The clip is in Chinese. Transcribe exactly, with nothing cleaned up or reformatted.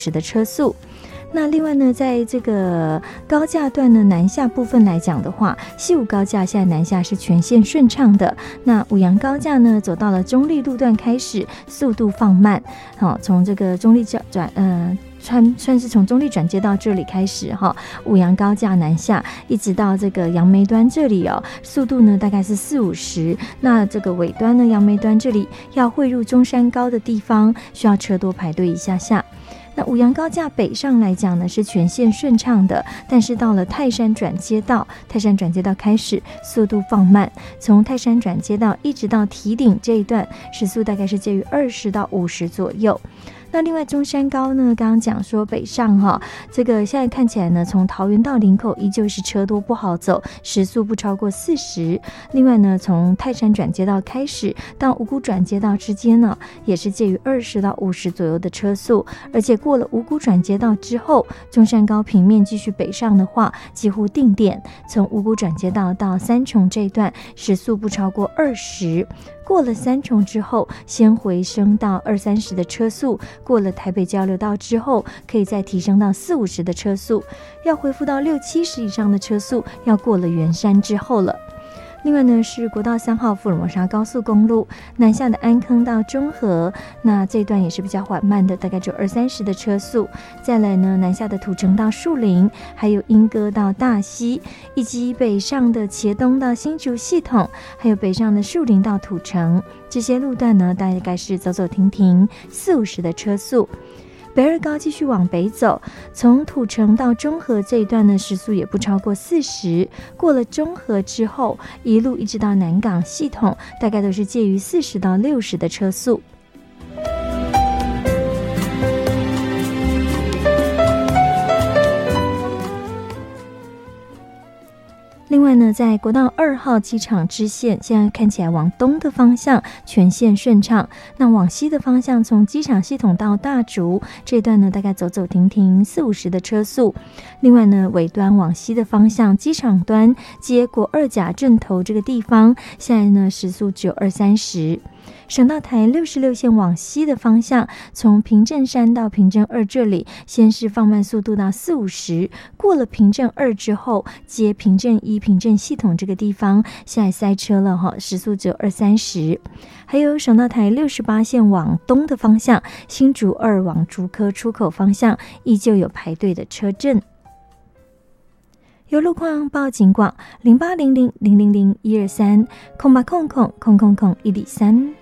十的车速。那另外呢，在这个高架段呢，南下部分来讲的话，西武高架现在南下是全线顺畅的。那五杨高架呢，走到了中立路段开始速度放慢，好、哦，从这个中立转呃。算算是从中立转接到这里开始哈，五杨高架南下，一直到这个杨梅端这里哦，速度呢大概是四五十。那这个尾端呢，杨梅端这里要汇入中山高的地方，需要车多排队一下下。那五杨高架北上来讲呢，是全线顺畅的，但是到了泰山转接道，泰山转接道开始速度放慢，从泰山转接道一直到堤顶这一段，时速大概是介于二十到五十左右。那另外中山高呢，刚刚讲说北上哈，这个现在看起来呢，从桃园到林口依旧是车多不好走，时速不超过四十。另外呢，从泰山转接道开始到五股转接道之间呢，也是介于二十到五十左右的车速，而且过了五股转接道之后，中山高平面继续北上的话，几乎定点，从五股转接道到三重这一段时速不超过二十。过了三重之后，先回升到二三十的车速，过了台北交流道之后，可以再提升到四五十的车速，要恢复到六七十以上的车速，要过了圆山之后了。另外呢，是国道三号福尔摩沙高速公路南下的安坑到中和，那这段也是比较缓慢的，大概只有二三十的车速。再来呢，南下的土城到树林，还有莺歌到大溪，以及北上的茄东到新竹系统，还有北上的树林到土城，这些路段呢，大概是走走停停四五十的车速。北二高继续往北走，从土城到中和这一段呢，时速也不超过四十。过了中和之后，一路一直到南港系统，大概都是介于四十到六十的车速。另外呢，在国道二号机场支线，现在看起来往东的方向全线顺畅，那往西的方向，从机场系统到大竹这段呢，大概走走停停四五十的车速。另外呢，尾端往西的方向，机场端接国二甲镇头这个地方，现在呢时速只有二三十。省道台六十六线往西的方向，从平镇山到平镇二这里，先是放慢速度到四五十，过了平镇二之后，接平镇一、平镇系统这个地方，现在塞车了哈，时速只有二三十。还有省道台六十八线往东的方向，新竹二往竹科出口方向，依旧有排队的车阵。有路况报警广零八零零零零零一二三空八空空空空空一里三。